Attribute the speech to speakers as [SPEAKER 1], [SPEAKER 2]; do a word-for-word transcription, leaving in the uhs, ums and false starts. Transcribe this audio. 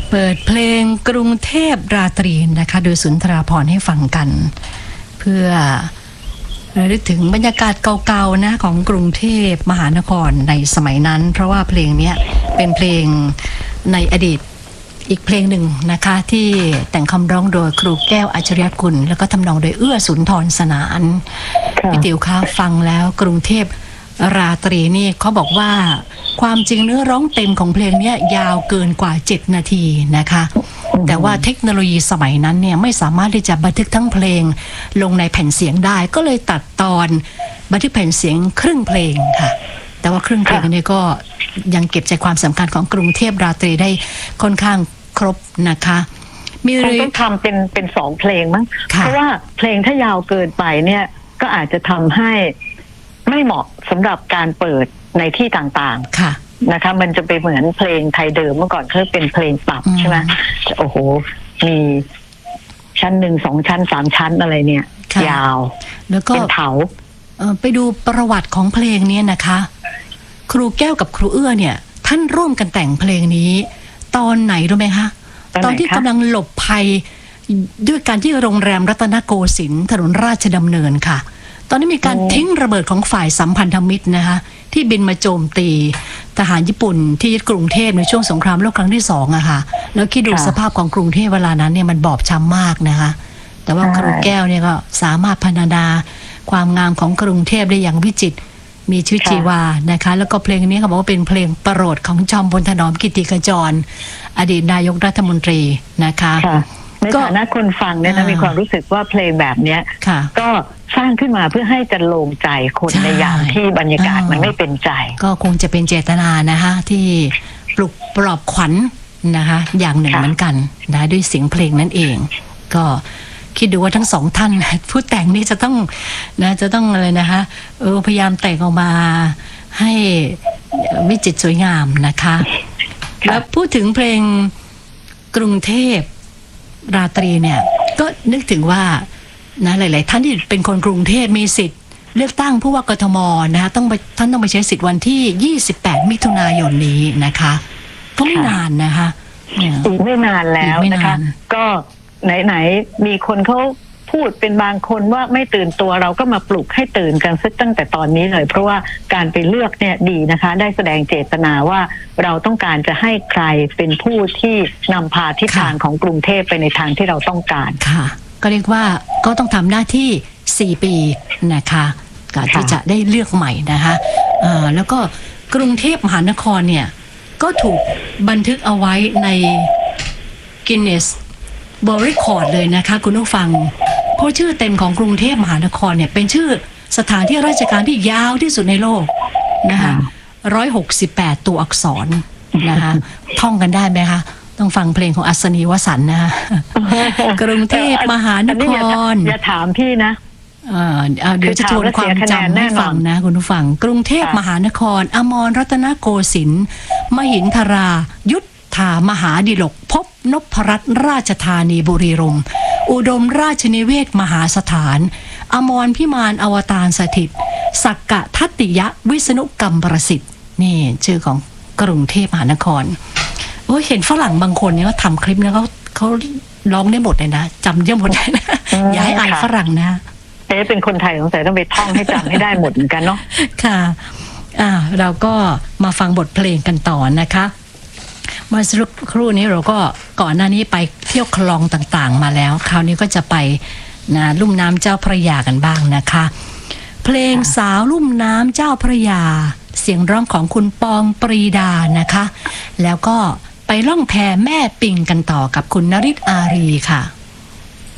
[SPEAKER 1] เปิดเพลงกรุงเทพราตรีนะคะโดยสุนทราภรณ์ให้ฟังกันเพื่อระลึกถึงบรรยากาศเก่าๆนะของกรุงเทพมหานครในสมัยนั้นเพราะว่าเพลงนี้เป็นเพลงในอดีตอีกเพลงหนึ่งนะคะที่แต่งคำร้องโดยครูแก้วอัจฉริยกุลแล้วก็ทำนองโดยเอื้อสุนทรสนานพี่ติ๋วคะฟังแล้วกรุงเทพราตรีนี่เขาบอกว่าความจริงเนื้อร้องเต็มของเพลงนี้ยาวเกินกว่าเจ็ดนาทีนะคะแต่ว่าเทคโนโลยีสมัยนั้นเนี่ยไม่สามารถที่จะบันทึกทั้งเพลงลงในแผ่นเสียงได้ก็เลยตัดตอนบันทึกแผ่นเสียงครึ่งเพลงค่ะแต่ว่าครึ่งเพลงนี้ก็ยังเก็บใจความสำคัญของกรุงเทพราตรีได้ค่อนข้างครบนะคะมี
[SPEAKER 2] คงต้องทำเป็นเป็นสองเพลงมั้งเพราะว่าเพลงถ้ายาวเกินไปเนี่ยก็อาจจะทำให้ไม่เหมาะสำหรับการเปิดในที่ต่างๆค่ะนะคะมันจะไปเหมือนเพลงไทยเดิมเมื่อก่อนเขาเป็นเพลงปรับใช่ไหมโอ้โหมีชั้นหนึ่งสองชั้นสามชั้นอะไรเนี่ยยาว
[SPEAKER 1] แล้วก็
[SPEAKER 2] เป็นเถา
[SPEAKER 1] ไปดูประวัติของเพลงนี้นะคะครูแก้วกับครูเอื้อเนี่ยท่านร่วมกันแต่งเพลงนี้ตอนไหนรู้ไหมคะตอนที่กำลังหลบภัยด้วยการที่โรงแรมรัตนโกสินทร์ถนนราชดำเนินค่ะตอนนี้มีการทิ้งระเบิดของฝ่ายสัมพันธมิตรนะคะที่บินมาโจมตีทหารญี่ปุ่นที่ยึดกรุงเทพในช่วงสงครามโลกครั้งที่สองอะค่ะแล้วคิดดูสภาพของกรุงเทพเวลานั้นเนี่ยมันบอบช้ำมากนะคะแต่ว่าครูแก้วเนี่ยก็สามารถพรรณนาความงามของกรุงเทพได้อย่างวิจิตรมีชีวิตชีวานะคะแล้วก็เพลงนี้เขาบอกว่าเป็นเพลงโปรดของจอมพลถนอมกิติขจรอดีตนายกรัฐมนตรีนะคะ
[SPEAKER 2] ในฐานะคนฟังเนี่ยนะมีความรู้สึกว่าเพลงแบบนี้ก็สร้างขึ้นมาเพื่อให้จะโลงใจคนในยามที่บรรยากาศมันไม่เป็นใจ
[SPEAKER 1] ก็คงจะเป็นเจตนานะคะที่ปลุกปลอบขวัญนะคะอย่างหนึ่งเหมือนกันนะด้วยเสียงเพลงนั่นเองก็คิดดูว่าทั้งสองท่านผู้แต่งนี่จะต้องนะจะต้องอะไรนะคะเออพยายามแต่งออกมาให้วิจิตรสวยงามนะคะแล้วพูดถึงเพลงกรุงเทพราตรีเนี่ยก็นึกถึงว่านะหลายๆท่านที่เป็นคนกรุงเทพมีสิทธิ์เลือกตั้งผู้ว่ากทมนะคะต้องไปท่านต้องไปใช้สิทธิ์วันที่ยี่สิบแปดมิถุนายนนี้นะคะก็ไม่นานนะคะ
[SPEAKER 2] อีกไม่นานแล้วนะคะก็ไหนๆมีคนเขาพูดเป็นบางคนว่าไม่ตื่นตัวเราก็มาปลุกให้ตื่นกันสักตั้งแต่ตอนนี้เลยเพราะว่าการไปเลือกเนี่ยดีนะคะได้แสดงเจตนาว่าเราต้องการจะให้ใครเป็นผู้ที่นำพาทิศทางของกรุงเทพไปในทางที่เราต้องการ
[SPEAKER 1] ค่ะก็เรียกว่าก็ต้องทำหน้าที่สี่ปีนะคะก่อนที่จะได้เลือกใหม่นะคะอ่าแล้วก็กรุงเทพมหานครเนี่ยก็ถูกบันทึกเอาไว้ใน Guinness World Record เลยนะคะคุณผู้ฟังเพราะชื่อเต็มของกรุงเทพมหานครเนี่ยเป็นชื่อสถานที่ราชการที่ยาวที่สุดในโลกนะคะร้อยหกสิบแปดตัวอักษรนะคะท่องกันได้ไหมคะต้องฟังเพลงของอัศนีวสันต์นะคะกรุงเทพมหานคร
[SPEAKER 2] อย่าถามพี่นะ
[SPEAKER 1] เดี๋ยวจะทวนความจำให้ฟังนะคุณผู้ฟังกรุงเทพมหานครอมรรัตนโกสินทร์มหินทรายุทธามหาดิลกพบนพรัตน์ราชธานีบุรีรัมย์อุดมราชนิเวศมหาสถานอมรพิมานอวตารสถิตสักกะทัตติยะวิษณุกรรมประสิทธิ์นี่ชื่อของกรุงเทพมหานครโอ้เห็นฝรั่งบางคนเนี่ยเขาทำคลิปเนี่ยเขาเขาร้องได้หมดเลยนะจำได้หมดเลยนะอย่าให้อายฝรั่งนะ
[SPEAKER 2] เอ๊ะเป็นคนไทยสงสัยต้องไปท่องให้จำให้ได้หมดเหมือนกันเนาะ
[SPEAKER 1] ค่ะอ่าเราก็มาฟังบทเพลงกันต่อนะคะเมื่อสักครู่นี้เราก็ก่อนหน้านี้ไปเที่ยวคลองต่างๆมาแล้วคราวนี้ก็จะไปนะลุ่มน้ำเจ้าพระยากันบ้างนะคะเพลงสาวลุ่มน้ำเจ้าพระยาเสียงร้องของคุณปองปรีดานะคะแล้วก็ไปล่องแพแม่ปิงกันต่อกับคุณนฤทธิ์อารีค่ะ